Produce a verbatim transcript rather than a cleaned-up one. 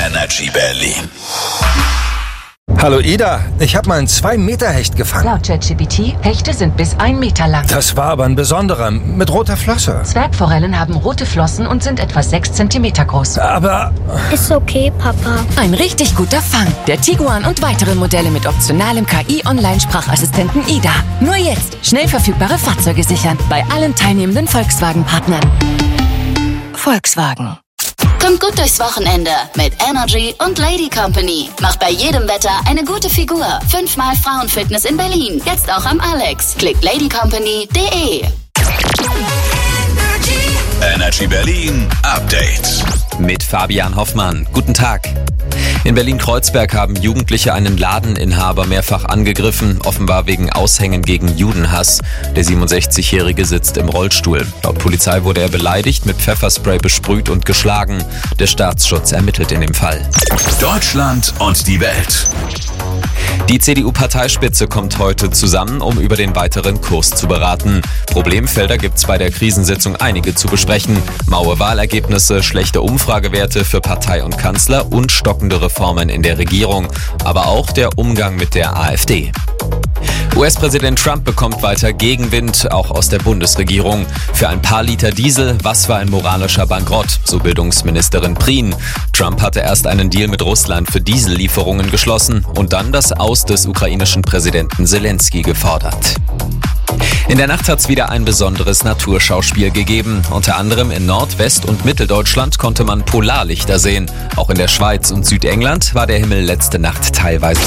Energy Berlin. Hallo Ida, ich habe mal einen zwei Meter Hecht gefangen. Laut ChatGPT, Hechte sind bis ein Meter lang. Das war aber ein besonderer, mit roter Flosse. Zwergforellen haben rote Flossen und sind etwa sechs Zentimeter groß. Aber... Ist okay, Papa. Ein richtig guter Fang. Der Tiguan und weitere Modelle mit optionalem K I-Online-Sprachassistenten Ida. Nur jetzt schnell verfügbare Fahrzeuge sichern. Bei allen teilnehmenden Volkswagen-Partnern. Volkswagen. Kommt gut durchs Wochenende mit Energy und Lady Company. Macht bei jedem Wetter eine gute Figur. Fünfmal Frauenfitness in Berlin. Jetzt auch am Alex. Klickt lady company punkt de. Energy Berlin Update. Mit Fabian Hoffmann. Guten Tag. In Berlin-Kreuzberg haben Jugendliche einen Ladeninhaber mehrfach angegriffen, offenbar wegen Aushängen gegen Judenhass. Der siebenundsechzigjährige sitzt im Rollstuhl. Laut Polizei wurde er beleidigt, mit Pfefferspray besprüht und geschlagen. Der Staatsschutz ermittelt in dem Fall. Deutschland und die Welt. Die C D U-Parteispitze kommt heute zusammen, um über den weiteren Kurs zu beraten. Problemfelder gibt's bei der Krisensitzung einige zu besprechen. Maue Wahlergebnisse, schlechte Umfragewerte für Partei und Kanzler und stockende Reformen in der Regierung. Aber auch der Umgang mit der AfD. U S-Präsident Trump bekommt weiter Gegenwind, auch aus der Bundesregierung. Für ein paar Liter Diesel, was für ein moralischer Bankrott, so Bildungsministerin Prien. Trump hatte erst einen Deal mit Russland für Diesellieferungen geschlossen und dann das Aus des ukrainischen Präsidenten Zelensky gefordert. In der Nacht hat's wieder ein besonderes Naturschauspiel gegeben. Unter anderem in Nord-, West- und Mitteldeutschland konnte man Polarlichter sehen. Auch in der Schweiz und Südengland war der Himmel letzte Nacht teilweise